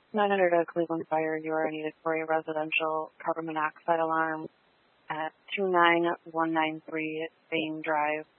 900 Cleveland Fire, you are needed for a residential carbon monoxide alarm at 29193 Bain Drive.